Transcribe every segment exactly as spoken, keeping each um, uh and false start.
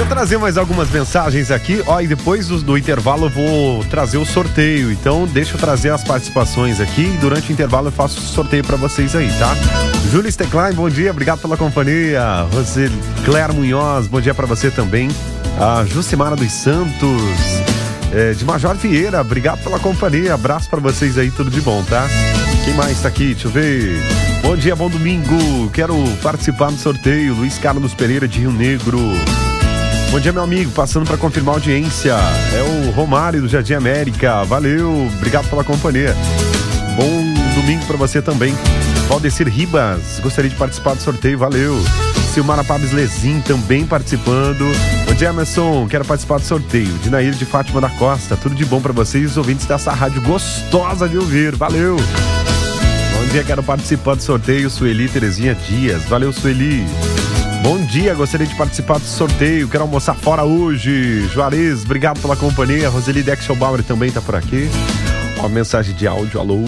Deixa eu trazer mais algumas mensagens aqui. Ó, e depois do, do intervalo eu vou trazer o sorteio. Então deixa eu trazer as participações aqui. E durante o intervalo eu faço o sorteio pra vocês aí, tá? Júlia Stecline, bom dia, obrigado pela companhia. Rosê Claire Munhoz, bom dia pra você também. A Jucimara dos Santos, é, de Major Vieira, obrigado pela companhia. Abraço pra vocês aí, tudo de bom, tá? Quem mais tá aqui? Deixa eu ver. Bom dia, bom domingo. Quero participar do sorteio. Luiz Carlos Pereira de Rio Negro. Bom dia, meu amigo. Passando para confirmar a audiência. É o Romário do Jardim América. Valeu. Obrigado pela companhia. Bom domingo para você também. Valdecir Ribas. Gostaria de participar do sorteio. Valeu. Silmara Pabes Lezin também participando. Bom dia, Emerson. Quero participar do sorteio. Dinair de Fátima da Costa. Tudo de bom para vocês, os ouvintes dessa rádio gostosa de ouvir. Valeu. Bom dia, quero participar do sorteio. Sueli Terezinha Dias. Valeu, Sueli. Bom dia, gostaria de participar do sorteio. Quero almoçar fora hoje. Juarez, obrigado pela companhia. Roseli Dexelbauer também tá por aqui. Ó, mensagem de áudio, alô.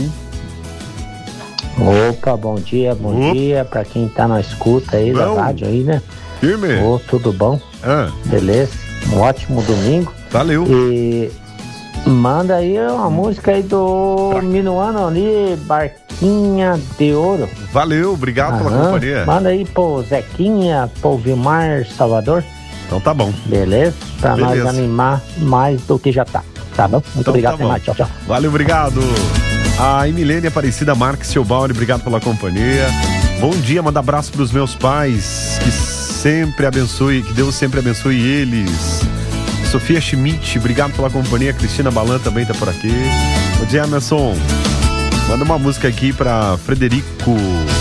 Opa, bom dia, bom Opa. dia pra quem tá na escuta aí bom. da rádio aí, né? Firme. Ô, tudo bom? Ah. Beleza? Um ótimo domingo. Valeu. E manda aí uma música aí do Minuano ali, Barquinha de Ouro. Valeu, obrigado Aham. pela companhia. Manda aí pro Zequinha, pro Vilmar Salvador. Então tá bom. Beleza? Pra Beleza. nós animar mais do que já tá. Tá bom? Muito então obrigado, tá mais. Tchau, tchau. Valeu, obrigado. A Emilene Aparecida Marques Silbauer, obrigado pela companhia. Bom dia, manda abraço pros meus pais, que sempre abençoe, que Deus sempre abençoe eles. Sofia Schmidt, obrigado pela companhia. Cristina Balan também tá por aqui. Bom dia, Emerson. Manda uma música aqui pra Frederico,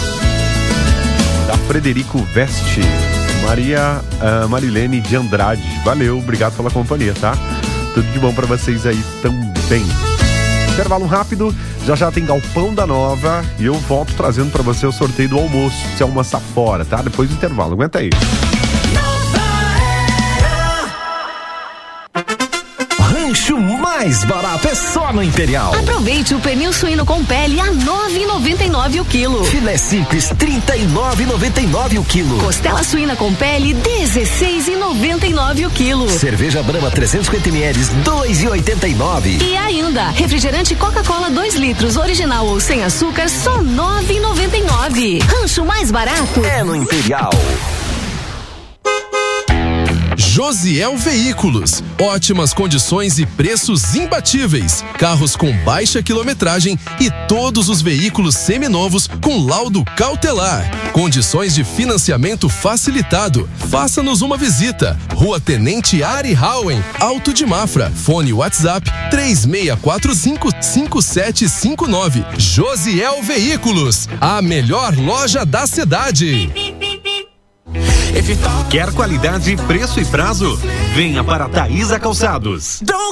da Frederico Veste, Maria uh, Marilene de Andrade. Valeu, obrigado pela companhia, tá? Tudo de bom pra vocês aí também. Intervalo rápido, já já tem Galpão da Nova e eu volto trazendo pra você o sorteio do almoço, se almoçar fora, tá? Depois do intervalo, aguenta aí. Rancho mais barato é só no Imperial. Aproveite o pernil suíno com pele a nove reais e noventa e nove centavos o quilo. Filé simples trinta e nove reais e noventa e nove centavos o quilo. Costela suína com pele dezesseis reais e noventa e nove centavos o quilo. Cerveja Brahma trezentos e cinquenta mililitros dois reais e oitenta e nove centavos. E ainda, refrigerante Coca-Cola dois litros, original ou sem açúcar, só nove reais e noventa e nove centavos. Rancho mais barato é no Imperial. Josiel Veículos, ótimas condições e preços imbatíveis, carros com baixa quilometragem e todos os veículos seminovos com laudo cautelar, condições de financiamento facilitado. Faça-nos uma visita, Rua Tenente Ari Hauen, Alto de Mafra, fone WhatsApp três seis quatro cinco, cinco sete cinco nove. Josiel Veículos, a melhor loja da cidade. Quer qualidade, preço e prazo? Venha para Taísa Calçados.